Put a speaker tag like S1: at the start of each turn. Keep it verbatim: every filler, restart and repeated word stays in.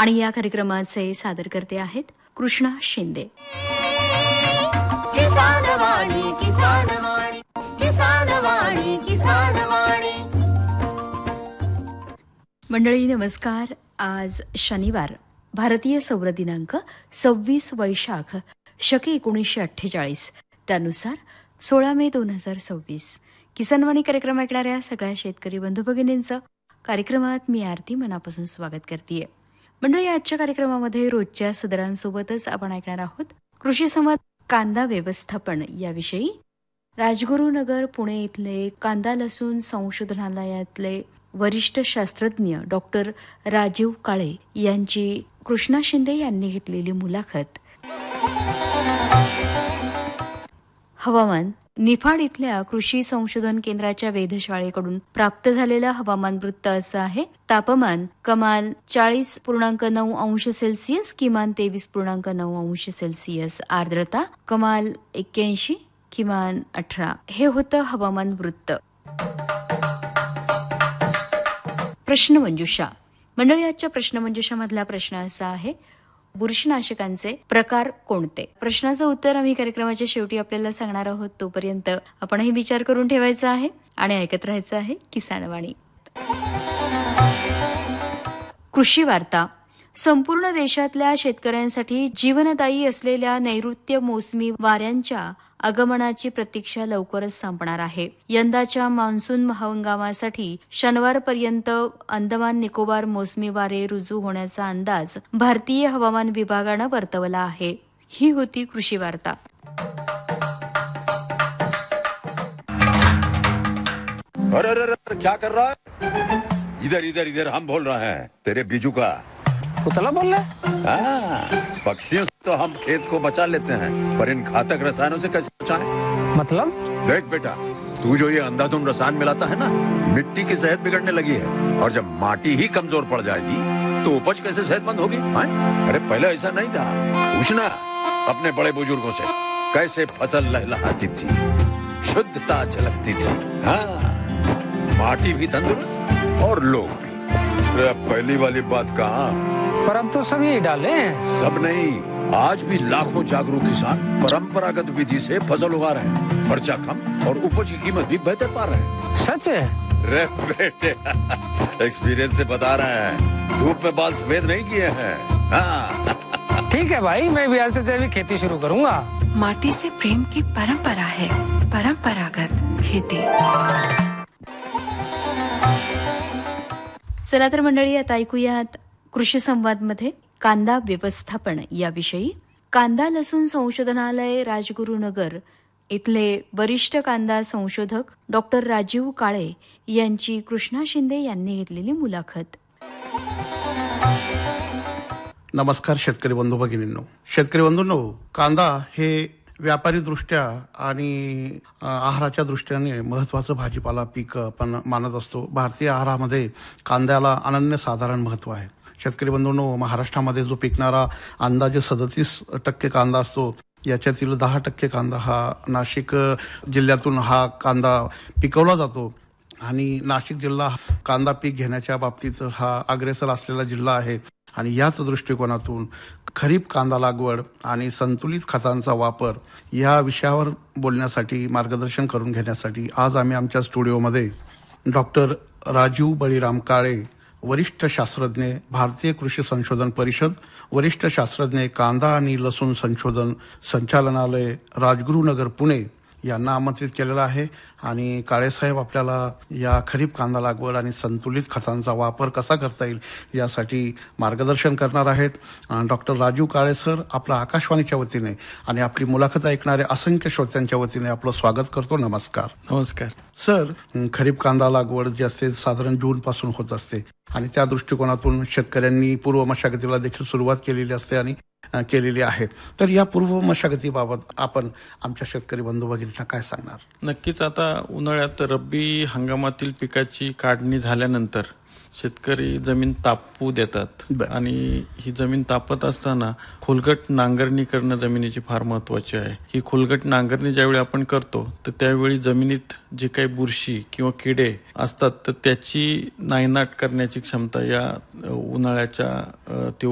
S1: आणि या कार्यक्रमाचे सादर करते आहेत कृष्णा शिंदे.
S2: किसान वाणी, किसान वाणी, किसान वाणी, किसान वाणी.
S1: मंडळी नमस्कार. आज शनिवार, भारतीय सौर दिनांक सव्वीस वैशाख शके एकोणीसशे अठ्ठेचाळीस, त्यानुसार सोळा मे दोन हजार सव्वीस. किसानवाणी कार्यक्रम ऐकणाऱ्या सगळ्या शेतकरी बंधू भगिनींचं कार्यक्रमात मी आरती मनापासून स्वागत करतेय. मंडळी, आजच्या कार्यक्रमामध्ये रोजच्या सदरांसोबतच आपण ऐकणार आहोत कृषी संवाद कांदा व्यवस्थापन याविषयी. राजगुरुनगर पुणे इथले कांदा लसूण संशोधनालयातले वरिष्ठ शास्त्रज्ञ डॉक्टर राजीव काळे यांची कृष्णा शिंदे यांनी घेतलेली मुलाखत. हवामान. निफाड इथल्या कृषी संशोधन केंद्राच्या वेधशाळेकडून प्राप्त झालेलं हवामान वृत्त असं आहे. तापमान कमाल चाळीस पूर्णांक नऊ अंश सेल्सिअस, किमान तेवीस पूर्णांक नऊ अंश सेल्सिअस. आर्द्रता कमाल एक्क्याऐंशी, किमान अठरा. हे होतं हवामान वृत्त. प्रश्नमंजुषा. मंडळी, आजच्या प्रश्नमंजुषामधला प्रश्न असा आहे, बुरशीनाशकांचे प्रकार कोणते? प्रश्नाचं उत्तर आम्ही कार्यक्रमाच्या शेवटी आपल्याला सांगणार आहोत. तोपर्यंत आपणही विचार करून ठेवायचा आहे आणि ऐकत राहायचं आहे किसानवाणी. कृषी वार्ता. संपूर्ण देशातल्या शेतकऱ्यांसाठी जीवनदायी असलेल्या नैऋत्य मोसमी वाऱ्यांच्या आगमनाची प्रतीक्षा लवकरच संपणार आहे. यंदाच्या मान्सून हंगामासाठी शनिवारपर्यंत अंदमान निकोबार मोसमी वारे रुजू होण्याचा अंदाज भारतीय हवामान विभागानं वर्तवला आहे. ही होती कृषी वार्ता.
S3: अरे अरे अरे क्या कर रहा है? इधर इधर इधर हम बोल रहे हैं तेरे बीजू का.
S4: उतला बोल रहा है?
S3: पक्षियों से तो हम खेत को बचा लेते हैं, पर इन घातक रसायनों से कैसे बचाएं?
S4: मतलब?
S3: देख बेटा, तू जो ये अंधाधुंध रसायन मिलाता है ना, मिट्टी की सेहत बिगड़ने लगी है. और जब माटी ही कमजोर पड़ जाएगी तो उपज कैसे सेहतमंद होगी? हाँ? अरे पहले ऐसा नहीं था. पूछना अपने बड़े बुजुर्गों से, कैसे फसल लहलहाती थी, शुद्धता झलकती थी. हाँ, माटी भी तंदुरुस्त और लोग भी. पहली वाली बात कहाँ?
S4: पर अब तो सब यही डाले हैं.
S3: सब नहीं, आज भी लाखों जागरूक किसान परंपरागत विधि से फसल उगा रहे हैं. खर्चा कम और उपज की कीमत भी बेहतर पा रहे हैं.
S4: सच है?
S3: रे बेटे, एक्सपीरियंस से बता रहे हैं. धूप में बाल सफेद नहीं किए हैं. हाँ.
S4: ठीक है भाई, मैं भी आज से जैविक खेती शुरू करूंगा.
S5: माटी से प्रेम की परंपरा है परंपरागत खेती.
S1: चला तर मंडळी, आता ऐकूयात कृषी संवादमध्ये कांदा व्यवस्थापन याविषयी. कांदा लसूण संशोधनालय राजगुरुनगर इथले वरिष्ठ कांदा संशोधक डॉक्टर राजीव काळे यांची कृष्णा शिंदे यांनी घेतलेली मुलाखत.
S6: नमस्कार शेतकरी बंधू भगिनींनो. शेतकरी बंधूंनो, कांदा हे व्यापारी दृष्ट्या आणि आहाराच्या दृष्टीने महत्वाचं भाजीपाला पीक आपण मानत असतो. भारतीय आहारामध्ये कांद्याला अनन्यसाधारण महत्व आहे. शेतकरी बंधूंनो, महाराष्ट्रामध्ये जो पिकणारा अंदाजे सदतीस टक्के कांदा असतो, याच्यातील दहा टक्के कांदा हा नाशिक जिल्ह्यातून हा कांदा पिकवला जातो. आणि नाशिक जिल्हा कांदा पीक घेण्याच्या बाबतीत हा अग्रेसर असलेला जिल्हा आहे. आणि याच दृष्टिकोनातून खरीप कांदा लागवड आणि संतुलित खतांचा वापर या विषयावर बोलण्यासाठी, मार्गदर्शन करून घेण्यासाठी आज आम्ही आमच्या स्टुडिओमध्ये डॉक्टर राजीव बळीराम काळे, वरिष्ठ शास्त्रज्ञ, भारतीय कृषी संशोधन परिषद, वरिष्ठ शास्त्रज्ञ, कांदा आणि लसूण संशोधन संचालनालय, राजगुरुनगर पुणे यांना आमंत्रित केलेलं आहे. आणि काळेसाहेब आपल्याला या खरीप कांदा लागवड आणि संतुलित खतांचा वापर कसा करता येईल यासाठी मार्गदर्शन करणार आहेत. डॉक्टर राजीव काळे सर, आपलं आकाशवाणीच्या वतीने आणि आपली मुलाखत ऐकणाऱ्या असंख्य श्रोत्यांच्या वतीने आपलं स्वागत करतो. नमस्कार.
S4: नमस्कार
S6: सर. खरीप कांदा लागवड जी असते साधारण जून पासून होत असते आणि त्या दृष्टिकोनातून शेतकऱ्यांनी पूर्व मशागतीला देखील सुरुवात केलेली असते आणि केलेली आहे. तर या पूर्व मशागतीबाबत आपण आमच्या शेतकरी बंधू भगिनींना काय सांगणार?
S7: नक्कीच. आता उन्हाळ्यात रब्बी हंगामातील पिकाची काढणी झाल्यानंतर शेतकरी जमीन तापू देतात आणि ही जमीन तापत असताना खोलगट नांगरणी करणं जमिनीची फार महत्वाची आहे. ही खोलगट नांगरणी ज्यावेळी आपण करतो तर त्यावेळी जमिनीत जे काही बुरशी किंवा किडे असतात तर त्याची नायनाट करण्याची क्षमता या उन्हाळ्याच्या